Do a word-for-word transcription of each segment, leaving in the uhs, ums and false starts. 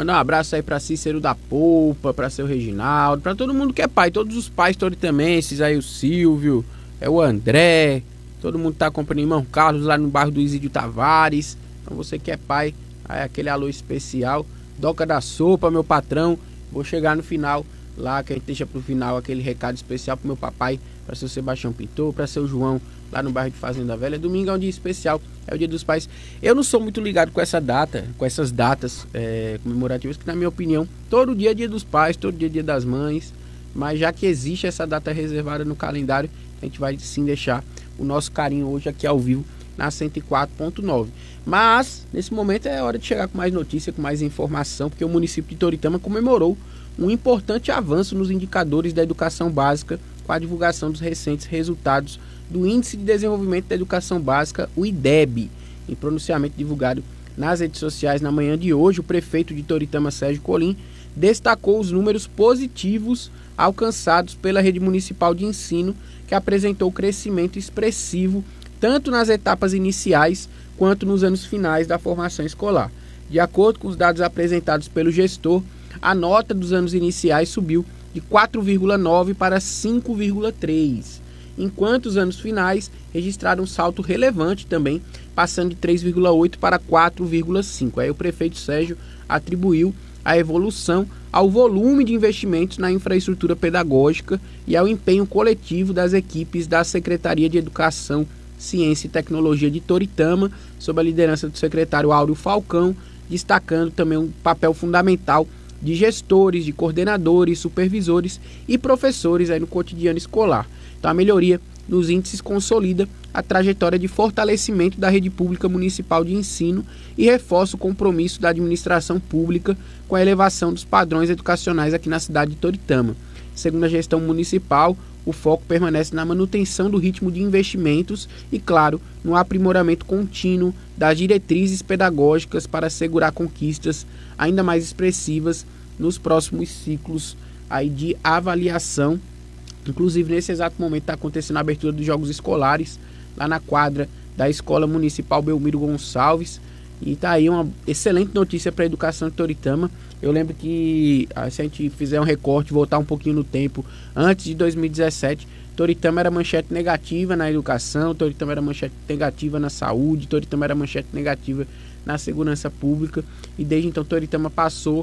Mandar um abraço aí pra Cícero da Polpa, pra seu Reginaldo, pra todo mundo que é pai, todos os pais toritamenses aí, o Silvio, é o André, todo mundo tá acompanhando o irmão Carlos lá no bairro do Isídio Tavares. Então você que é pai, aí aquele alô especial. Doca da Sopa, meu patrão, vou chegar no final lá, que a gente deixa pro final aquele recado especial pro meu papai, pra seu Sebastião Pintor, pra seu João lá no bairro de Fazenda Velha. Domingo é um dia especial, é o Dia dos Pais. Eu não sou muito ligado com essa data, com essas datas é, comemorativas, que na minha opinião, todo dia é Dia dos Pais, todo dia é Dia das Mães, mas já que existe essa data reservada no calendário, a gente vai sim deixar o nosso carinho hoje aqui ao vivo na cento e quatro ponto nove. Mas, nesse momento é hora de chegar com mais notícia, com mais informação, porque o município de Toritama comemorou um importante avanço nos indicadores da educação básica com a divulgação dos recentes resultados do Índice de Desenvolvimento da Educação Básica, o I D E B. Em pronunciamento divulgado nas redes sociais na manhã de hoje, o prefeito de Toritama, Sérgio Colim, destacou os números positivos alcançados pela rede municipal de ensino, que apresentou crescimento expressivo tanto nas etapas iniciais quanto nos anos finais da formação escolar. De acordo com os dados apresentados pelo gestor, a nota dos anos iniciais subiu de quatro vírgula nove para cinco vírgula três, enquanto os anos finais registraram um salto relevante também, passando de três vírgula oito para quatro vírgula cinco. Aí o prefeito Sérgio atribuiu a evolução ao volume de investimentos na infraestrutura pedagógica e ao empenho coletivo das equipes da Secretaria de Educação, Ciência e Tecnologia de Toritama, sob a liderança do secretário Áureo Falcão, destacando também um papel fundamental de gestores, de coordenadores, supervisores e professores aí no cotidiano escolar. Então a melhoria nos índices consolida a trajetória de fortalecimento da rede pública municipal de ensino e reforça o compromisso da administração pública com a elevação dos padrões educacionais aqui na cidade de Toritama. Segundo a gestão municipal, o foco permanece na manutenção do ritmo de investimentos e, claro, no aprimoramento contínuo das diretrizes pedagógicas para assegurar conquistas ainda mais expressivas nos próximos ciclos aí de avaliação. Inclusive, nesse exato momento está acontecendo a abertura dos Jogos Escolares lá na quadra da Escola Municipal Belmiro Gonçalves. E tá aí uma excelente notícia para a educação de Toritama. Eu lembro que, se a gente fizer um recorte, voltar um pouquinho no tempo, antes de dois mil e dezessete, Toritama era manchete negativa na educação, Toritama era manchete negativa na saúde, Toritama era manchete negativa na segurança pública. E desde então Toritama passou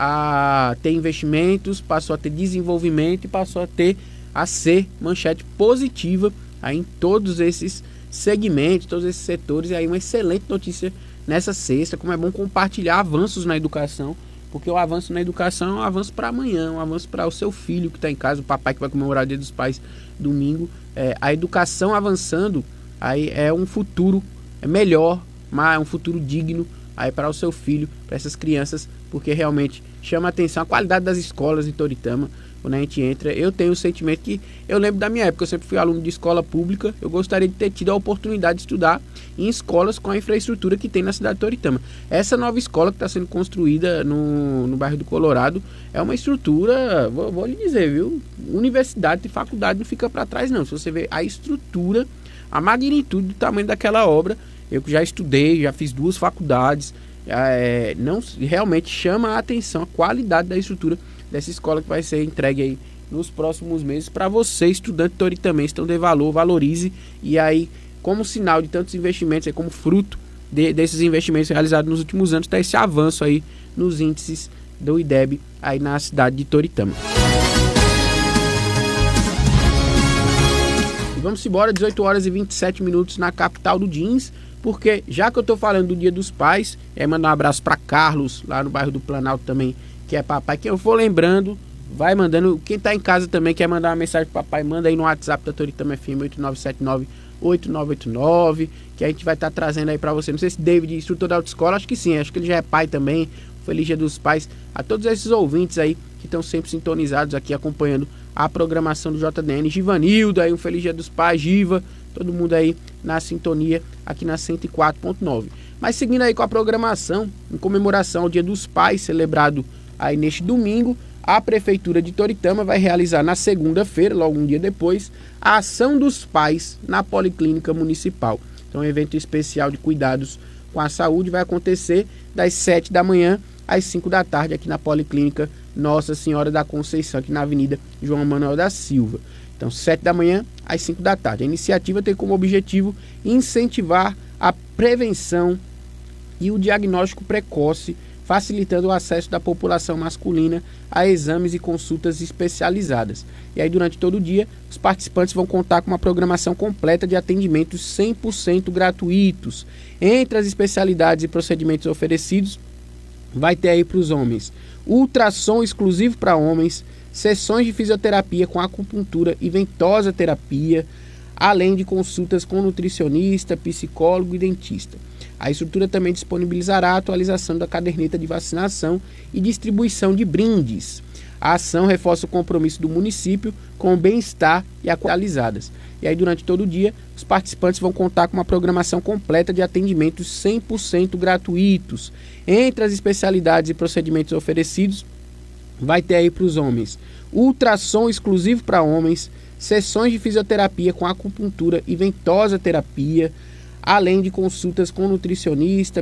a ter investimentos, passou a ter desenvolvimento e passou a ter a ser manchete positiva aí em todos esses segmentos, todos esses setores. E aí uma excelente notícia nessa sexta, como é bom compartilhar avanços na educação, porque o avanço na educação é um avanço para amanhã, um avanço para o seu filho que está em casa, o papai que vai comemorar o Dia dos Pais domingo. É, a educação avançando aí é um futuro melhor, mas é um futuro digno aí para o seu filho, para essas crianças, porque realmente chama a atenção a qualidade das escolas em Toritama. Quando a gente entra, eu tenho o sentimento que eu lembro da minha época, eu sempre fui aluno de escola pública, eu gostaria de ter tido a oportunidade de estudar em escolas com a infraestrutura que tem na cidade de Toritama. Essa nova escola que está sendo construída no, no bairro do Colorado é uma estrutura, vou, vou lhe dizer, viu? Universidade e faculdade não fica para trás não. Se você ver a estrutura, a magnitude do tamanho daquela obra, eu que já estudei, já fiz duas faculdades, é, não, realmente chama a atenção a qualidade da estrutura dessa escola que vai ser entregue aí nos próximos meses para você, estudante toritamense. Então dê valor, valorize, e aí como sinal de tantos investimentos, é como fruto de, desses investimentos realizados nos últimos anos, está esse avanço aí nos índices do I D E B aí na cidade de Toritama. E vamos embora, dezoito horas e vinte e sete minutos na capital do jeans, porque já que eu tô falando do Dia dos Pais, é mandar um abraço para Carlos, lá no bairro do Planalto também, que é papai, que eu vou lembrando, vai mandando. Quem tá em casa também quer mandar uma mensagem pro papai, manda aí no WhatsApp da Toritama F M, oito nove sete nove, oito nove oito nove, que a gente vai estar tá trazendo aí para você. Não sei se David, instrutor da autoescola, acho que sim, acho que ele já é pai também. Feliz Dia dos Pais a todos esses ouvintes aí que estão sempre sintonizados aqui, acompanhando a programação do J D N. Givanildo aí, um Feliz Dia dos Pais, Giva, todo mundo aí na sintonia aqui na cento e quatro ponto nove. Mas seguindo aí com a programação, em comemoração ao Dia dos Pais, celebrado aí neste domingo, a Prefeitura de Toritama vai realizar na segunda-feira, logo um dia depois, a Ação dos Pais na Policlínica Municipal. Então, um evento especial de cuidados com a saúde vai acontecer das sete da manhã às cinco da tarde, aqui na Policlínica Nossa Senhora da Conceição, aqui na Avenida João Manuel da Silva. Então, sete da manhã às cinco da tarde. A iniciativa tem como objetivo incentivar a prevenção e o diagnóstico precoce, facilitando o acesso da população masculina a exames e consultas especializadas. E aí, durante todo o dia, os participantes vão contar com uma programação completa de atendimentos cem por cento gratuitos. Entre as especialidades e procedimentos oferecidos, vai ter aí para os homens ultrassom exclusivo para homens, sessões de fisioterapia com acupuntura e ventosa terapia, além de consultas com nutricionista, psicólogo e dentista. A estrutura também disponibilizará a atualização da caderneta de vacinação e distribuição de brindes. A ação reforça o compromisso do município com o bem-estar e atualizadas. E aí, durante todo o dia, os participantes vão contar com uma programação completa de atendimentos cem por cento gratuitos. Entre as especialidades e procedimentos oferecidos, vai ter aí para os homens ultrassom exclusivo para homens, sessões de fisioterapia com acupuntura e ventosa terapia, além de consultas com nutricionista,